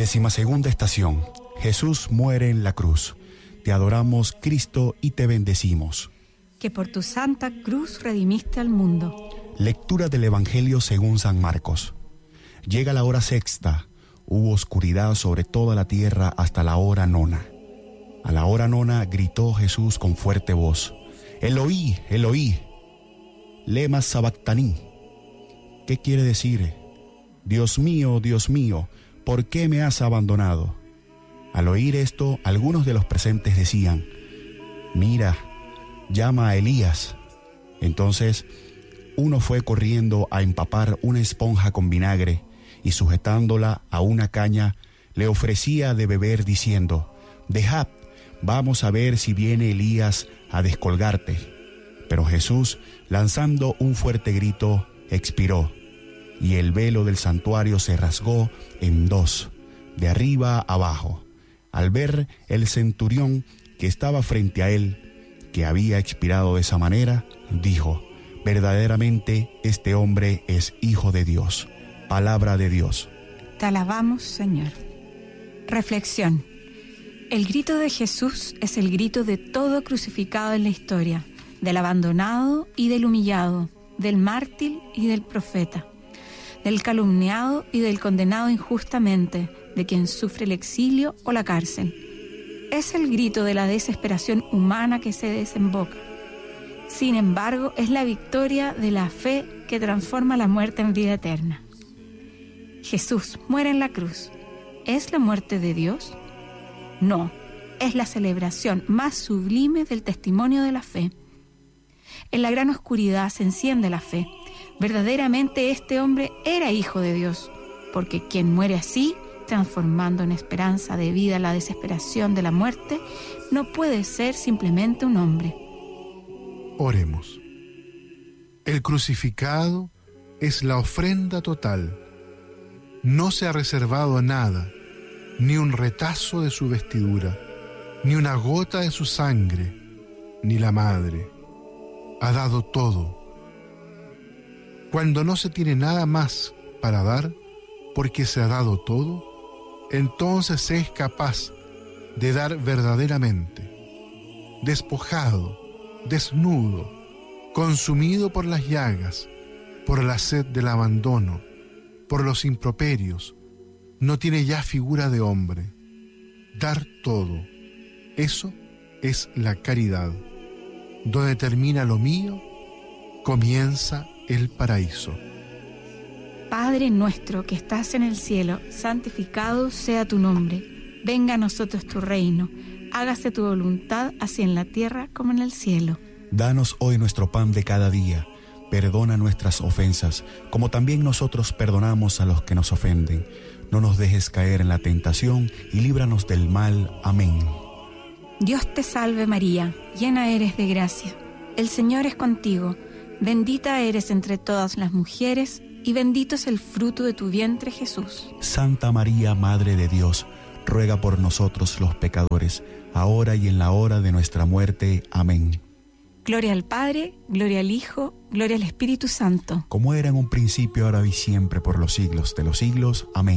12ª estación. Jesús muere en la cruz. Te adoramos, Cristo, y te bendecimos. Que por tu santa cruz redimiste al mundo. Lectura del Evangelio según San Marcos. Llega la hora sexta. Hubo oscuridad sobre toda la tierra hasta la hora nona. A la hora nona gritó Jesús con fuerte voz: Eloí, Eloí, lema sabactaní. ¿Qué quiere decir? Dios mío, ¿por qué me has abandonado? Al oír esto, algunos de los presentes decían: Mira, llama a Elías. Entonces uno fue corriendo a empapar una esponja con vinagre y sujetándola a una caña le ofrecía de beber diciendo: Dejad, vamos a ver si viene Elías a descolgarte. Pero Jesús, lanzando un fuerte grito, expiró, y el velo del santuario se rasgó en dos, de arriba a abajo. Al ver el centurión que estaba frente a él, que había expirado de esa manera, dijo: verdaderamente este hombre es Hijo de Dios. Palabra de Dios. Te alabamos, Señor. Reflexión. El grito de Jesús es el grito de todo crucificado en la historia, del abandonado y del humillado, del mártir y del profeta, del calumniado y del condenado injustamente, de quien sufre el exilio o la cárcel. Es el grito de la desesperación humana que se desemboca. Sin embargo, es la victoria de la fe que transforma la muerte en vida eterna. Jesús muere en la cruz. ¿Es la muerte de Dios? No, es la celebración más sublime del testimonio de la fe. En la gran oscuridad se enciende la fe. Verdaderamente este hombre era Hijo de Dios, porque quien muere así, transformando en esperanza de vida la desesperación de la muerte, no puede ser simplemente un hombre. Oremos. El crucificado es la ofrenda total. No se ha reservado nada, ni un retazo de su vestidura, ni una gota de su sangre, ni la madre. Ha dado todo. Cuando no se tiene nada más para dar, porque se ha dado todo, entonces se es capaz de dar verdaderamente. Despojado, desnudo, consumido por las llagas, por la sed del abandono, por los improperios, no tiene ya figura de hombre. Dar todo, eso es la caridad. Donde termina lo mío, comienza el paraíso. Padre nuestro que estás en el cielo, santificado sea tu nombre. Venga a nosotros tu reino. Hágase tu voluntad, así en la tierra como en el cielo. Danos hoy nuestro pan de cada día. Perdona nuestras ofensas, como también nosotros perdonamos a los que nos ofenden. No nos dejes caer en la tentación y líbranos del mal. Amén. Dios te salve María, llena eres de gracia. El Señor es contigo. Bendita eres entre todas las mujeres, y bendito es el fruto de tu vientre, Jesús. Santa María, Madre de Dios, ruega por nosotros los pecadores, ahora y en la hora de nuestra muerte. Amén. Gloria al Padre, gloria al Hijo, gloria al Espíritu Santo. Como era en un principio, ahora y siempre, por los siglos de los siglos. Amén.